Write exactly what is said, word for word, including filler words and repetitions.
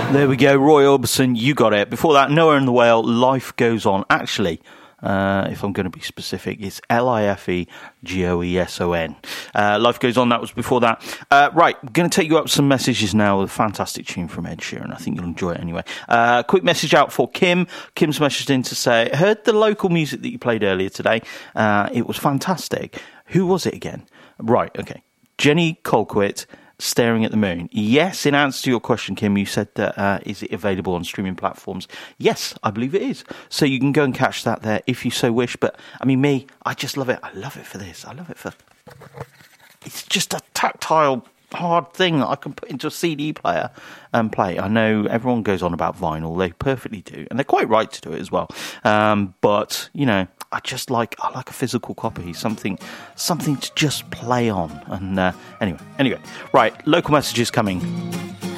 There we go, Roy Orbison, you got it. Before that, Noah and the Whale, Life Goes On. Actually, uh, if I'm going to be specific, it's L I F E G O E S O N. Uh, Life Goes On, that was before that. Uh, right, I'm going to take you up some messages now with a fantastic tune from Ed Sheeran. I think you'll enjoy it anyway. Uh, quick message out for Kim. Kim's messaged in to say, heard the local music that you played earlier today. Uh, it was fantastic. Who was it again? Right, okay. Jenny Colquitt, Staring at the Moon. Yes, in answer to your question, Kim, you said that uh, is it available on streaming platforms? Yes, I believe it is. So you can go and catch that there if you so wish. But, I mean, me, I just love it. I love it for this. I love it for... It's just a tactile, hard thing that I can put into a C D player and play. I know everyone goes on about vinyl. They perfectly do. And they're quite right to do it as well. Um, but, you know... I just like I like a physical copy, something something to just play on. And uh, anyway, anyway, right, local messages coming.